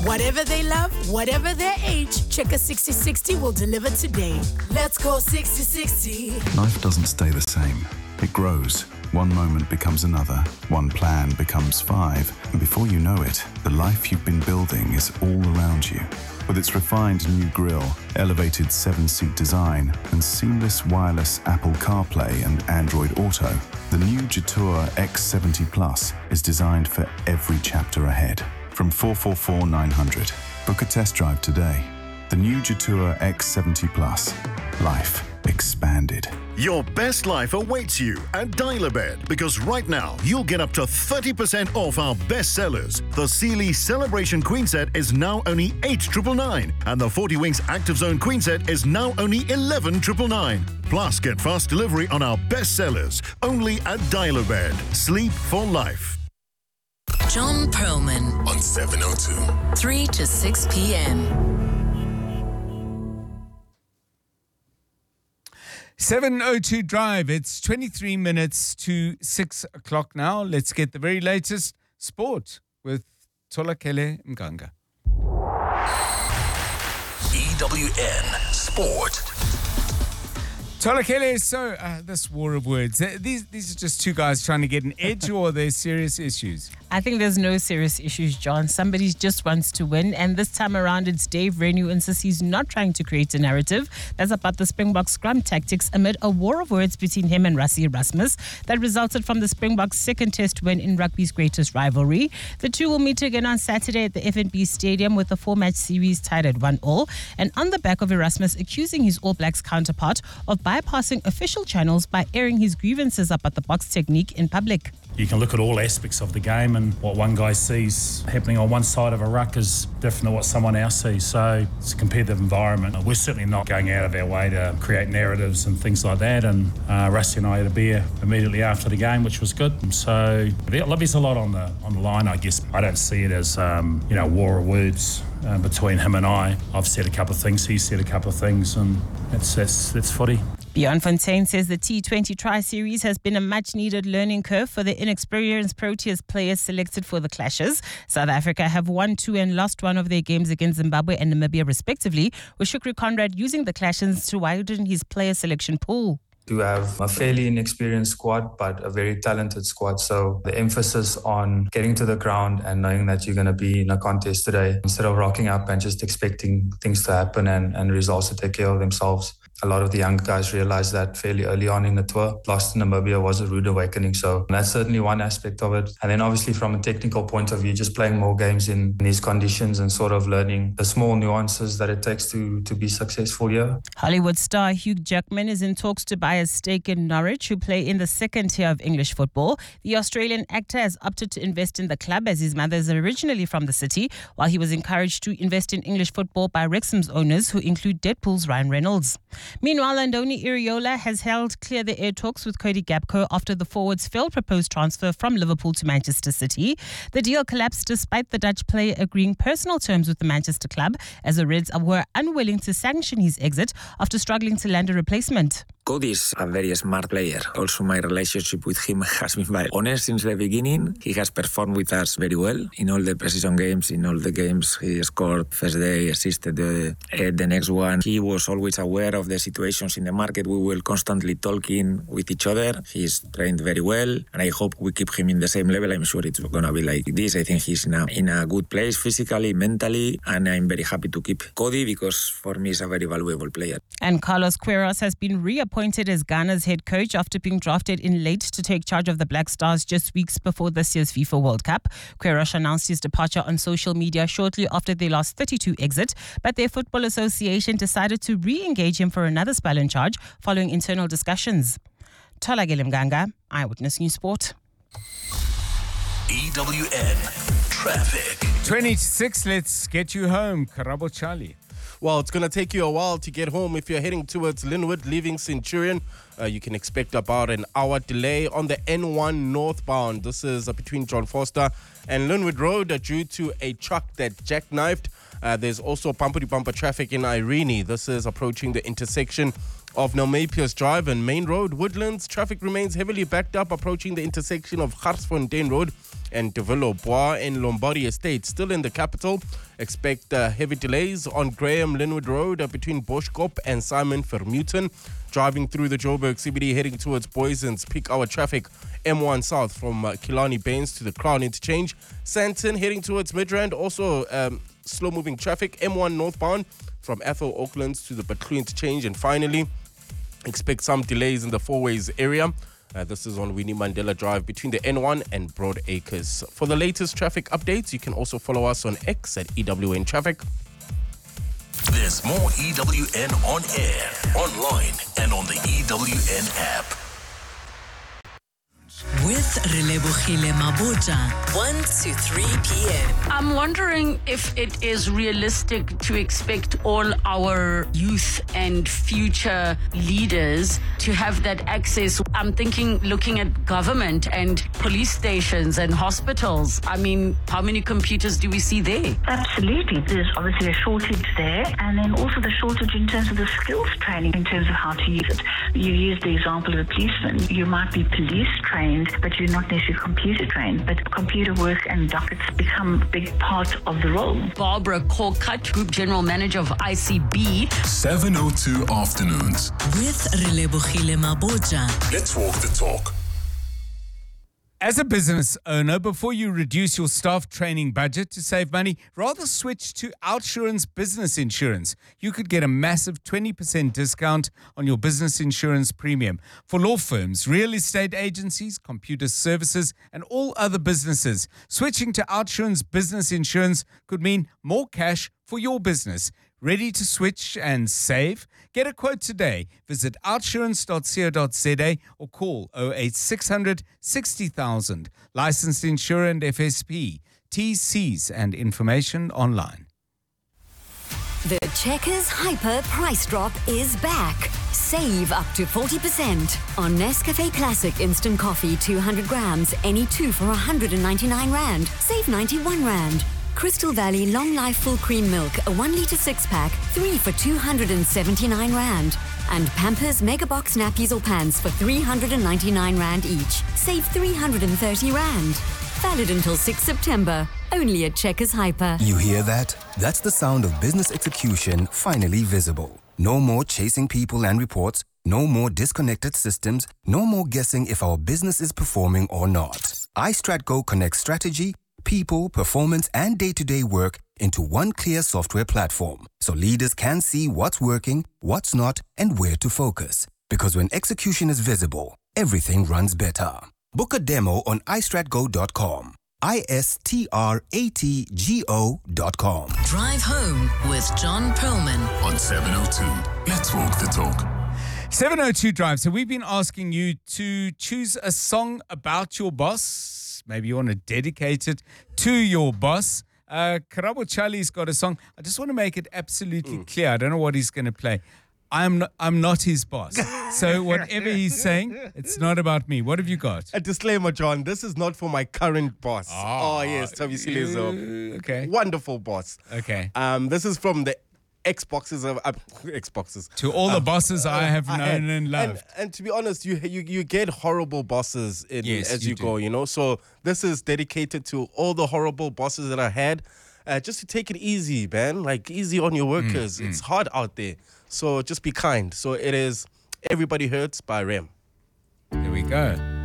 Whatever they love, whatever their age, Checker 6060 will deliver today. Let's go 6060. Life doesn't stay the same. It grows. One moment becomes another. One plan becomes 5. And before you know it, the life you've been building is all around you. With its refined new grille, elevated 7-seat design, and seamless wireless Apple CarPlay and Android Auto, the new Jetour X70 Plus is designed for every chapter ahead. From 444-900. Book a test drive today. The new Jetour X70 Plus. Life expanded. Your best life awaits you at Dial-A-Bed, because right now you'll get up to 30% off our best sellers. The Sealy Celebration Queen Set is now only 8,999, and the 40 Winks Active Zone Queen Set is now only 11,999. Plus, get fast delivery on our best sellers only at Dial-A-Bed. Sleep for life. John Perlman on 702. 3 to 6 p.m. 702 Drive. It's 23 minutes to 6 o'clock now. Let's get the very latest sport with Tolakele Mganga. EWN Sport. Tolakele, so this war of words, these are just two guys trying to get an edge, or are there serious issues? I think there's no serious issues, John. Somebody just wants to win, and this time around it's Dave Renu insists he's not trying to create a narrative. That's about the Springboks scrum tactics amid a war of words between him and Rassie Erasmus that resulted from the Springboks' second test win in rugby's greatest rivalry. The two will meet again on Saturday at the FNB Stadium with the 4-match series tied at 1-1, and on the back of Erasmus accusing his All Blacks counterpart of bypassing official channels by airing his grievances about the box technique in public. You can look at all aspects of the game, and what one guy sees happening on one side of a ruck is different to what someone else sees. So it's a competitive environment. We're certainly not going out of our way to create narratives and things like that. And Rusty and I had a beer immediately after the game, which was good. So there's a lot on the line, I guess. I don't see it as war of words between him and I. I've said a couple of things, he's said a couple of things, and that's footy. Bjorn Fontaine says the T20 Tri-Series has been a much-needed learning curve for the inexperienced Proteas players selected for the clashes. South Africa have won 2 and lost 1 of their games against Zimbabwe and Namibia respectively, with Shukri Conrad using the clashes to widen his player selection pool. To have a fairly inexperienced squad, but a very talented squad. So the emphasis on getting to the ground and knowing that you're going to be in a contest today, instead of rocking up and just expecting things to happen and results to take care of themselves. A lot of the young guys realized that fairly early on in the tour. Lost in Namibia was a rude awakening. So that's certainly one aspect of it. And then obviously from a technical point of view, just playing more games in these conditions and sort of learning the small nuances that it takes to be successful here. Hollywood star Hugh Jackman is in talks to buy a stake in Norwich, who play in the second tier of English football. The Australian actor has opted to invest in the club as his mother is originally from the city, while he was encouraged to invest in English football by Wrexham's owners, who include Deadpool's Ryan Reynolds. Meanwhile, Andoni Iraola has held clear the air talks with Cody Gakpo after the forward's failed proposed transfer from Liverpool to Manchester City. The deal collapsed despite the Dutch player agreeing personal terms with the Manchester club, as the Reds were unwilling to sanction his exit after struggling to land a replacement. Cody is a very smart player. Also, my relationship with him has been very honest since the beginning. He has performed with us very well in all the precision games, in all the games he scored. First day, assisted the next one. He was always aware of the situations in the market. We were constantly talking with each other. He's trained very well, and I hope we keep him in the same level. I'm sure it's going to be like this. I think he's now in a good place physically, mentally, and I'm very happy to keep Cody because for me he's a very valuable player. And Carlos Queiroz has been reappointed as Ghana's head coach after being drafted in late to take charge of the Black Stars just weeks before this year's FIFA World Cup. Queiroz announced his departure on social media shortly after their last 32 exit, but their football association decided to re-engage him for another spell in charge following internal discussions. Tolakele Mganga, Eyewitness News Sport. EWN Traffic. 20 to 6, let's get you home. Karabo Charlie. Well, it's going to take you a while to get home. If you're heading towards Linwood, leaving Centurion, you can expect about an hour delay on the N1 northbound. This is between John Foster and Linwood Road due to a truck that jackknifed. There's also bumper-to-bumper traffic in Irene. This is approaching the intersection of Nelmapius Drive and Main Road. Woodlands, traffic remains heavily backed up approaching the intersection of Garsfontein Road and De Bois in Lombardy Estate. Still in the capital, expect heavy delays on Graham Linwood Road between Boschkop and Simon Vermeulen. Driving through the Joburg CBD heading towards Boyson's peak hour traffic. M1 south from Killarney Bains to the Crown Interchange. Santon heading towards Midrand, also slow moving traffic. M1 northbound from Athol Oaklands to the Butlu Interchange. And finally, expect some delays in the Four Ways area. This is on Winnie Mandela Drive between the N1 and Broad Acres. For the latest traffic updates, you can also follow us on X at EWN Traffic. There's more EWN on air, online, and on the EWN app. With Relebohile Maboja, 1 to 3 p.m. I'm wondering if it is realistic to expect all our youth and future leaders to have that access. I'm thinking looking at government and police stations and hospitals. I mean, how many computers do we see there? Absolutely. There's obviously a shortage there, and then also the shortage in terms of the skills training, in terms of how to use it. You used the example of a policeman. You might be police trained, but you're not necessarily computer trained. But computer work and dockets become a big part of the role. Barbara Corcut, Group General Manager of ICB. 7:02 afternoons. With Relebohile Maboja. Let's walk the talk. As a business owner, before you reduce your staff training budget to save money, rather switch to Outsurance Business Insurance. You could get a massive 20% discount on your business insurance premium. For law firms, real estate agencies, computer services, and all other businesses, switching to Outsurance Business Insurance could mean more cash for your business. Ready to switch and save? Get a quote today. Visit outsurance.co.za or call 08600 60,000. Licensed insurer and FSP. TCs and information online. The Checkers Hyper Price Drop is back. Save up to 40% on Nescafe Classic Instant Coffee 200 grams, any two for 199 Rand. Save 91 Rand. Crystal Valley Long Life Full Cream Milk, a 1 litre 6-pack, 3 for 279 Rand. And Pampers Mega Box nappies or pants for 399 Rand each. Save 330 Rand. Valid until 6 September. Only at Checkers Hyper. You hear that? That's the sound of business execution finally visible. No more chasing people and reports. No more disconnected systems. No more guessing if our business is performing or not. iStratGo connects strategy, people, performance, and day-to-day work into one clear software platform, so leaders can see what's working, what's not, and where to focus. Because when execution is visible, everything runs better. Book a demo on istratgo.com. ISTRATGO.com. Drive home with John Perlman on 702. Let's walk the talk. 702 Drive. So we've been asking you to choose a song about your boss. Maybe you want to dedicate it to your boss. Karabo Charlie's got a song. I just want to make it absolutely clear. I don't know what he's going to play. I'm not his boss. So whatever he's saying, it's not about me. What have you got? A disclaimer, John. This is not for my current boss. Oh yes, Toby Silezo. Okay. Wonderful boss. Okay. This is from the Xboxes of Xboxes. To all the bosses I have known and loved. And to be honest, you get horrible bosses as you go, you know. So this is dedicated to all the horrible bosses that I had. Just to take it easy, man. Like, easy on your workers. It's hard out there. So just be kind. So it is Everybody Hurts by Rem. Here we go.